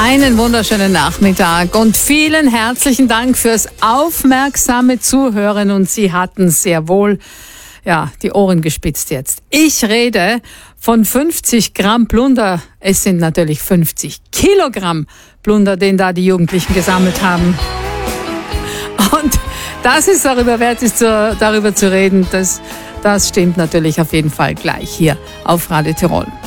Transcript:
Einen wunderschönen Nachmittag und vielen herzlichen Dank fürs aufmerksame Zuhören und Sie hatten sehr wohl die Ohren gespitzt jetzt. Ich rede von 50 Gramm Plunder. Es sind natürlich 50 Kilogramm Plunder, den da die Jugendlichen gesammelt haben. Und das ist darüber wert, darüber zu reden. Das stimmt natürlich auf jeden Fall gleich hier auf Radio Tirol.